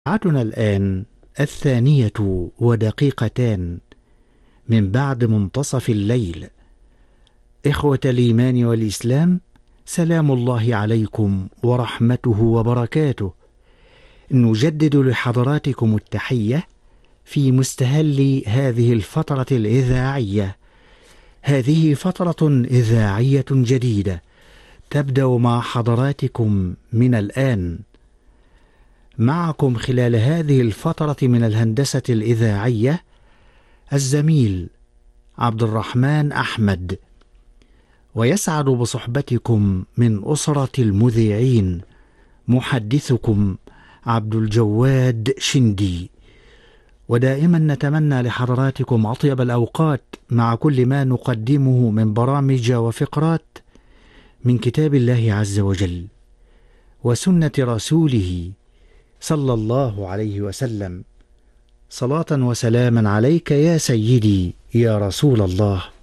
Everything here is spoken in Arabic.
ساعتنا الآن 2:02 من بعد منتصف الليل. إخوة الإيمان والإسلام، سلام الله عليكم ورحمته وبركاته. نجدد لحضراتكم التحية في مستهل هذه الفترة الإذاعية. هذه فترة إذاعية جديدة تبدأ مع حضراتكم من الآن. معكم خلال هذه الفترة من الهندسة الإذاعية الزميل عبد الرحمن أحمد، ويسعد بصحبتكم من أسرة المذيعين محدثكم عبد الجواد شندي. ودائما نتمنى لحضراتكم أطيب الأوقات مع كل ما نقدمه من برامج وفقرات من كتاب الله عز وجل وسنة رسوله صلى الله عليه وسلم. صلاة وسلاما عليك يا سيدي يا رسول الله.